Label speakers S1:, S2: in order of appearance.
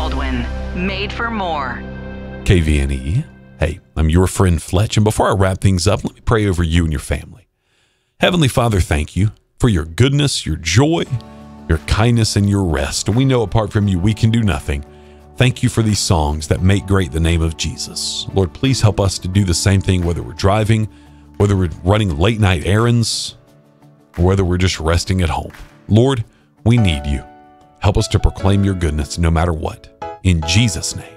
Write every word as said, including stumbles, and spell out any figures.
S1: Baldwin, made for more.
S2: K V N E. Hey, I'm your friend Fletch, and before I wrap things up, let me pray over you and your family. Heavenly Father, thank you for your goodness, your joy, your kindness, and your rest. We know apart from you, we can do nothing. Thank you for these songs that make great the name of Jesus. Lord, please help us to do the same thing, whether we're driving, whether we're running late night errands, or whether we're just resting at home. Lord, we need you. Help us to proclaim your goodness no matter what. In Jesus' name.